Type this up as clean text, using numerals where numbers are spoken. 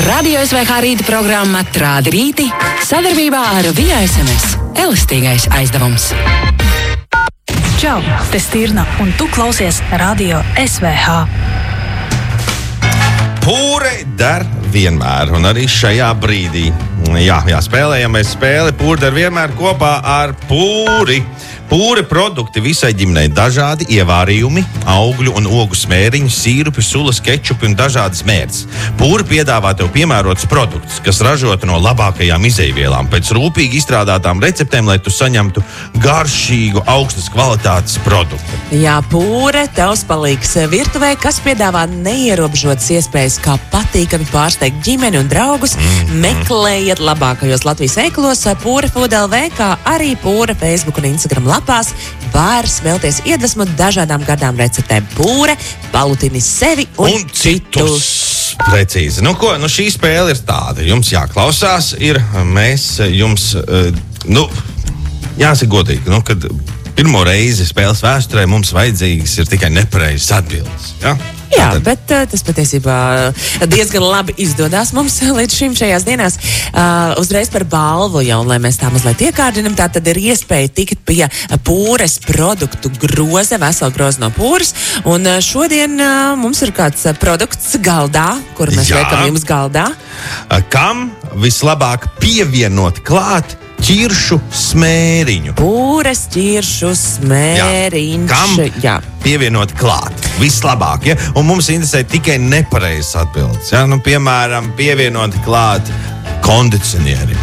Radio SVH rīta programma Trādi rīti sadarbībā ar Via SMS. Elastīgais aizdevums. Čau, te Stirna, un tu klausies Radio SVH. Pūre der vienmēr, un arī šajā brīdī. Jā, spēlējamies spēli Pūre der vienmēr kopā ar Pūri. Pūre produkti visai ģimenei dažādi ievārījumi, augļu un ogu smēriņi, sīrupi, sulas, kečupi un dažādas mērces. Pūre piedāvā tev piemērotus produktus, kas ražoti no labākajām izejvielām, pēc rūpīgi izstrādātām receptēm, lai tu saņemtu garšīgu, augstas kvalitātes produktu. Jā, Pūre tevs palīgs virtuvē, kas piedāvā neierobežotas iespējas, kā patīkami pārsteigt ģimeni un draugus. Meklējiet labākajos Latvijas veikalos Pūre Food LV, kā arī Pūre Facebook un Instagram lapās. Var smelties iedvesmu dažādām gardām receptēm. Pūre palutini sevi un citus. Precīzi. Šī spēle ir tāda. Jums jāklausās, mēs jums, jāsaka godīgi, kad pirmo reizi spēles vēsturē mums vajadzīgas ir tikai nepareizas atbildes. Ja? Jā, bet tas patiesībā diezgan labi izdodas mums līdz šim šajās dienās. Uzreiz par balvu jau, un lai mēs tā mazliet iekārdinam, tā tad ir iespēja tikt pie Pūres produktu groza, vesela groza no Pūres. Un šodien mums ir kāds produkts galdā, kuru mēs liekam jums galdā. Kam vislabāk pievienot klāt ķiršu smēriņu? Pūres ķiršu smēriņš. Kam pievienot klāt? Vislabāk, ja? Un mums interesē tikai nepareizas atbildes. Ja? Piemēram, pievienot klāt kondicionieri.